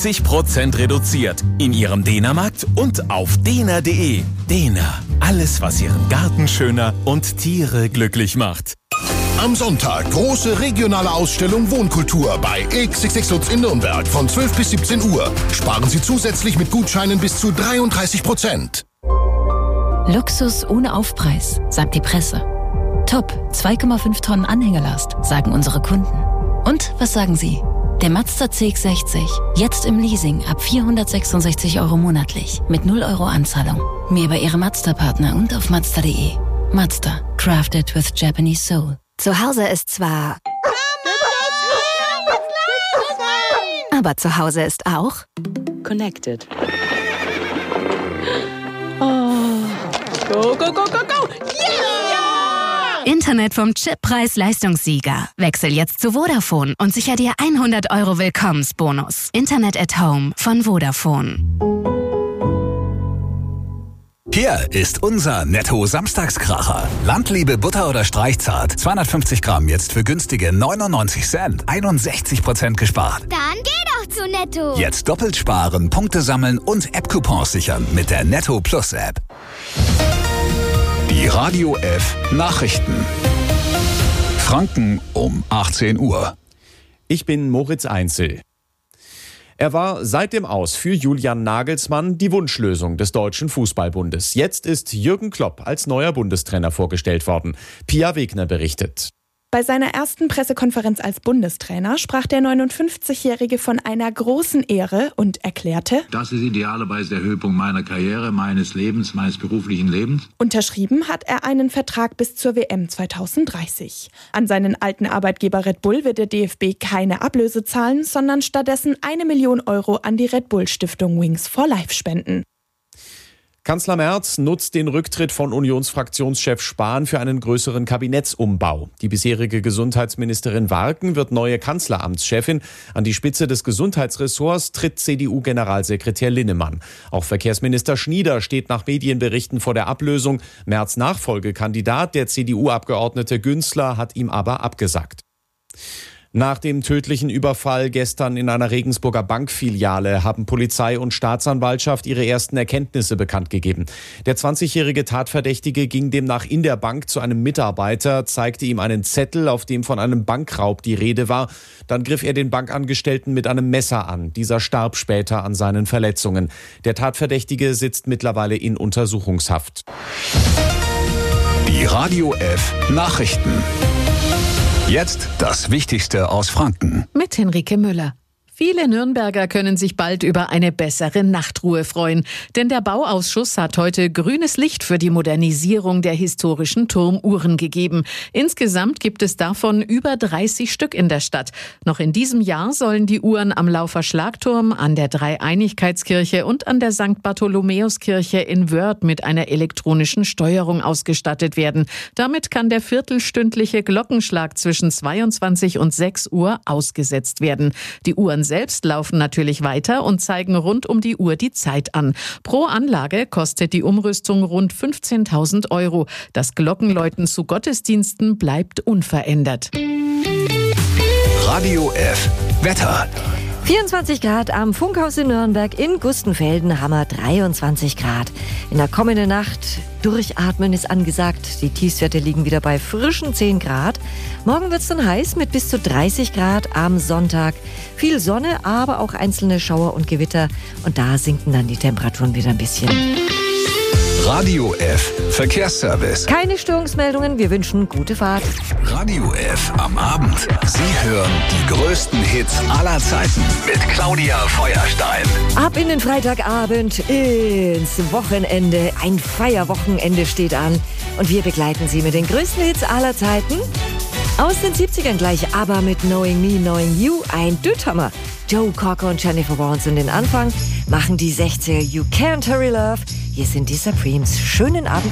50% reduziert. In Ihrem Dena-Markt und auf dena.de. Dena, alles was Ihren Garten schöner und Tiere glücklich macht. Am Sonntag große regionale Ausstellung Wohnkultur bei XXX Lutz in Nürnberg von 12 bis 17 Uhr. Sparen Sie zusätzlich mit Gutscheinen bis zu 33%. Luxus ohne Aufpreis, sagt die Presse. Top, 2,5 Tonnen Anhängerlast, sagen unsere Kunden. Und was sagen Sie? Der Mazda CX-60, jetzt im Leasing ab 466 € monatlich, mit 0 € Anzahlung. Mehr bei Ihrem Mazda-Partner und auf Mazda.de. Mazda, crafted with Japanese soul. Zu Hause ist zwar... Aber zu Hause ist auch... Connected. Oh. Go, go, go, go, go! Yeah! Internet vom Chippreis-Leistungssieger. Wechsel jetzt zu Vodafone und sicher dir 100 € Willkommensbonus. Internet at Home von Vodafone. Hier ist unser Netto-Samstagskracher. Landliebe Butter oder Streichzart. 250 Gramm jetzt für günstige 99 Cent. 61% gespart. Dann geh doch zu Netto. Jetzt doppelt sparen, Punkte sammeln und App-Coupons sichern mit der Netto Plus App. Die Radio F Nachrichten. Franken um 18 Uhr. Ich bin Moritz Einzel. Er war seit dem Aus für Julian Nagelsmann die Wunschlösung des Deutschen Fußballbundes. Jetzt ist Jürgen Klopp als neuer Bundestrainer vorgestellt worden. Pia Wegner berichtet. Bei seiner ersten Pressekonferenz als Bundestrainer sprach der 59-Jährige von einer großen Ehre und erklärte: Das ist idealerweise der Höhepunkt meiner Karriere, meines Lebens, meines beruflichen Lebens. Unterschrieben hat er einen Vertrag bis zur WM 2030. An seinen alten Arbeitgeber Red Bull wird der DFB keine Ablöse zahlen, sondern stattdessen 1 Million € an die Red Bull Stiftung Wings for Life spenden. Kanzler Merz nutzt den Rücktritt von Unionsfraktionschef Spahn für einen größeren Kabinettsumbau. Die bisherige Gesundheitsministerin Warken wird neue Kanzleramtschefin. An die Spitze des Gesundheitsressorts tritt CDU-Generalsekretär Linnemann. Auch Verkehrsminister Schnieder steht nach Medienberichten vor der Ablösung. Merz' Nachfolgekandidat, der CDU-Abgeordnete Günzler, hat ihm aber abgesagt. Nach dem tödlichen Überfall gestern in einer Regensburger Bankfiliale haben Polizei und Staatsanwaltschaft ihre ersten Erkenntnisse bekannt gegeben. Der 20-jährige Tatverdächtige ging demnach in der Bank zu einem Mitarbeiter, zeigte ihm einen Zettel, auf dem von einem Bankraub die Rede war. Dann griff er den Bankangestellten mit einem Messer an. Dieser starb später an seinen Verletzungen. Der Tatverdächtige sitzt mittlerweile in Untersuchungshaft. Die Radio F Nachrichten. Jetzt das Wichtigste aus Franken. Mit Henrike Müller. Viele Nürnberger können sich bald über eine bessere Nachtruhe freuen. Denn der Bauausschuss hat heute grünes Licht für die Modernisierung der historischen Turmuhren gegeben. Insgesamt gibt es davon über 30 Stück in der Stadt. Noch in diesem Jahr sollen die Uhren am Laufer Schlagturm, an der Dreieinigkeitskirche und an der St. Bartholomäuskirche in Wörth mit einer elektronischen Steuerung ausgestattet werden. Damit kann der viertelstündliche Glockenschlag zwischen 22 und 6 Uhr ausgesetzt werden. Die Uhren selbst laufen natürlich weiter und zeigen rund um die Uhr die Zeit an. Pro Anlage kostet die Umrüstung rund 15.000 €. Das Glockenläuten zu Gottesdiensten bleibt unverändert. Radio F Wetter. 24 Grad am Funkhaus in Nürnberg, in Gustenfelden haben wir 23 Grad. In der kommenden Nacht durchatmen ist angesagt. Die Tiefstwerte liegen wieder bei frischen 10 Grad. Morgen wird es dann heiß mit bis zu 30 Grad am Sonntag. Viel Sonne, aber auch einzelne Schauer und Gewitter. Und da sinken dann die Temperaturen wieder ein bisschen. Radio F Verkehrsservice. Keine Störungsmeldungen, wir wünschen gute Fahrt. Radio F am Abend. Sie hören die größten Hits aller Zeiten mit Claudia Feuerstein. Ab in den Freitagabend, ins Wochenende. Ein Feierwochenende steht an. Und wir begleiten Sie mit den größten Hits aller Zeiten. Aus den 70ern gleich, aber mit Knowing Me, Knowing You, ein Düthammer. Joe Cocker und Jennifer Warnes in den Anfang machen die 60er You Can't Hurry Love. Hier sind die Supremes. Schönen Abend.